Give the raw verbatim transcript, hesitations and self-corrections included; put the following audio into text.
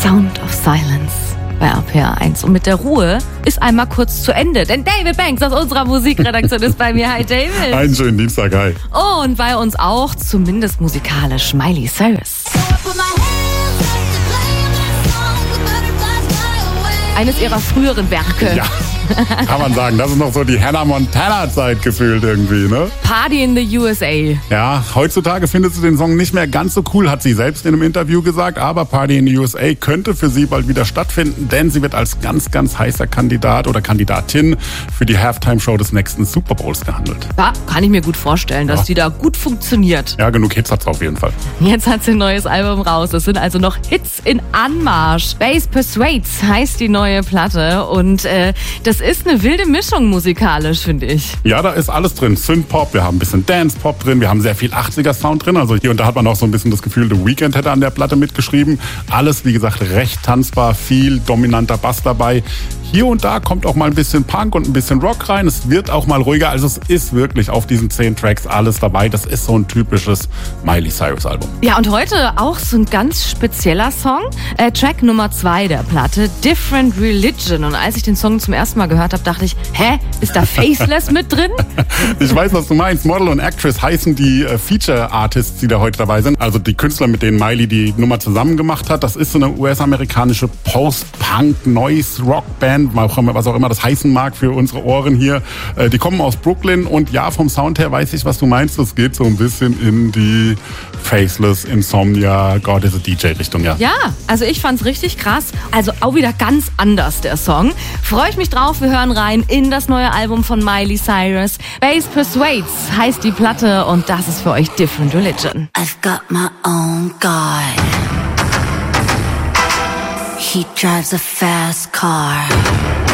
Sound of Silence bei R P R eins. Und mit der Ruhe ist einmal kurz zu Ende. Denn David Banks aus unserer Musikredaktion ist bei mir. Hi David. Einen schönen Dienstag, hi. Und bei uns auch, zumindest musikalisch, Miley Cyrus. Eines ihrer früheren Werke. Ja, kann man sagen. Das ist noch so die Hannah Montana-Zeit gefühlt irgendwie, ne? Party in the U S A. Ja, heutzutage findet sie den Song nicht mehr ganz so cool, hat sie selbst in einem Interview gesagt. Aber Party in the U S A könnte für sie bald wieder stattfinden, denn sie wird als ganz, ganz heißer Kandidat oder Kandidatin für die Halftime-Show des nächsten Super Bowls gehandelt. Ja, kann ich mir gut vorstellen, dass Ja. die da gut funktioniert. Ja, genug Hits hat's auf jeden Fall. Jetzt hat sie ein neues Album raus. Es sind also noch Hits in Anmarsch. Bass Persuades heißt die neue Platte. Und äh, das ist eine wilde Mischung musikalisch, finde ich. Ja, da ist alles drin. Synth-Pop, wir haben ein bisschen Dance-Pop drin, wir haben sehr viel achtziger-Sound drin. Also hier und da hat man auch so ein bisschen das Gefühl, The Weeknd hätte an der Platte mitgeschrieben. Alles, wie gesagt, recht tanzbar, viel dominanter Bass dabei. Hier und da kommt auch mal ein bisschen Punk und ein bisschen Rock rein. Es wird auch mal ruhiger. Also es ist wirklich auf diesen zehn Tracks alles dabei. Das ist so ein typisches Miley Cyrus Album. Ja, und heute auch so ein ganz spezieller Song. Äh, Track Nummer zwei der Platte, Different Religion. Und als ich den Song zum ersten Mal gehört habe, dachte ich, hä, ist da Faceless mit drin? Ich weiß, was du meinst. Model und Actress heißen die äh, Feature-Artists, die da heute dabei sind. Also die Künstler, mit denen Miley die Nummer zusammen gemacht hat. Das ist so eine U S-amerikanische Post-Punk-Noise-Rock-Band, was auch immer das heißen mag für unsere Ohren hier. Äh, die kommen aus Brooklyn und ja, vom Sound her weiß ich, was du meinst. Das geht so ein bisschen in die Faceless, Insomnia, God is a D J-Richtung, ja. Ja, also ich fand's richtig krass. Also auch wieder ganz anders, der Song. Freue ich mich drauf, wir hören rein in das neue Album von Miley Cyrus. Bass Persuades heißt die Platte und das ist für euch Different Religion. I've got my own God. He drives a fast car.